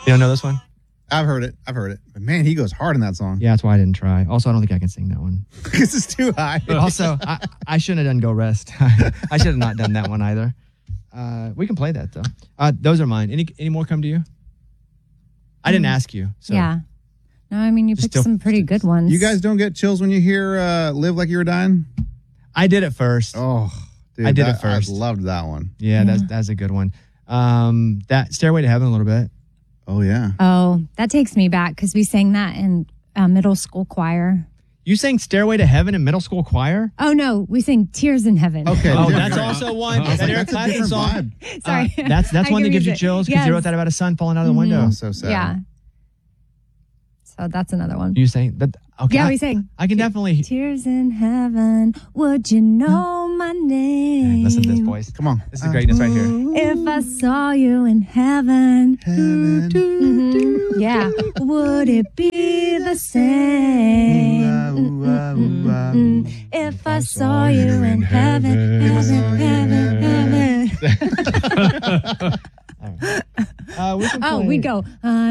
You don't know this one? I've heard it. But man, he goes hard in that song. Yeah, that's why I didn't try. Also, I don't think I can sing that one. Because it's too high. Also, I shouldn't have done Go Rest. I should have not done that one either. We can play that, though. Those are mine. Any more come to you? I didn't ask you. So. Yeah. No, I mean, you picked some pretty good ones. You guys don't get chills when you hear Live Like You Were Dying? I did it first. Oh, dude. I did it first. I loved that one. Yeah, that's a good one. That Stairway to Heaven a little bit. Oh, yeah. Oh, that takes me back because we sang that in middle school choir. You sang Stairway to Heaven in middle school choir? Oh, no. We sang Tears in Heaven. Okay. Oh, that's also one. That Eric Clapton song. Sorry. That's one that gives you chills because he wrote that about a son falling out of the window. Oh, so sad. Yeah. So that's another one. You sang that? Okay. Yeah, we sang. I can definitely. Tears in Heaven, would you know my name? Listen to this voice. Come on. This is greatness right here. If I saw you in heaven, yeah, would it be the same? If I saw you in heaven, heaven. We can play. We go.